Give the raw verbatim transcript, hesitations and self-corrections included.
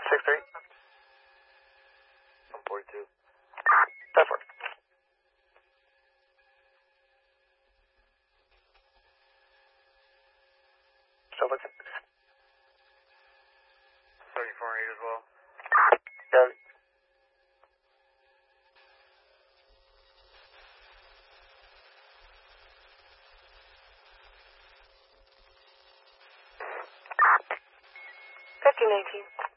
six three. one forty-two. That works. Still looking. thirty-four eight as well. Got it. fifteen eighteen.